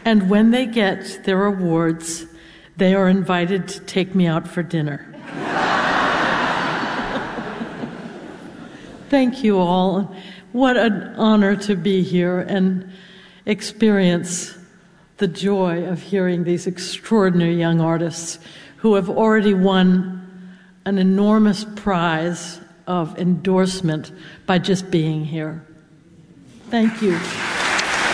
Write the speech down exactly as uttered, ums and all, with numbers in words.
And when they get their awards, they are invited to take me out for dinner. Thank you all. What an honor to be here and experience the joy of hearing these extraordinary young artists who have already won an enormous prize of endorsement by just being here. Thank you.